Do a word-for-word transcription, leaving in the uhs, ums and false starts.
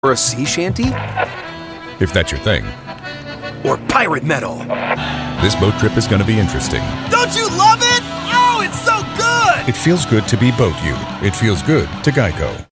Or a sea shanty? If that's your thing. Or pirate metal? This boat trip is going to be interesting. Don't you love it? Oh, it's so good! It feels good to be Boat You. It feels good to Geico.